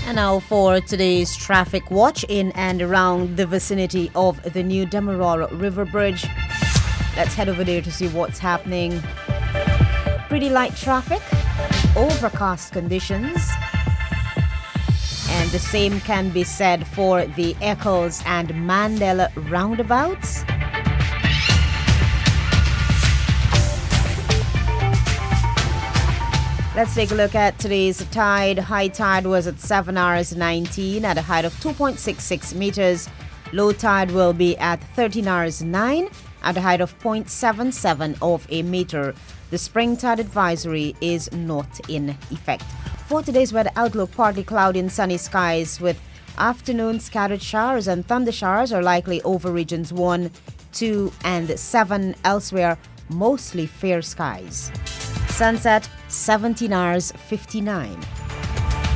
And now for today's traffic watch in and around the vicinity of the new Demerara River Bridge. Let's head over there to see what's happening. Pretty light traffic, overcast conditions, and the same can be said for the Eccles and Mandela roundabouts. Let's take a look at today's tide. High tide was at 7 hours 19 at a height of 2.66 meters. Low tide will be at 13 hours 9 at a height of 0.77 of a meter. The spring tide advisory is not in effect. For today's weather outlook, partly cloudy and sunny skies with afternoon scattered showers and thunder showers are likely over regions 1, 2, and 7. Elsewhere, mostly fair skies. Sunset, 17 hours 59.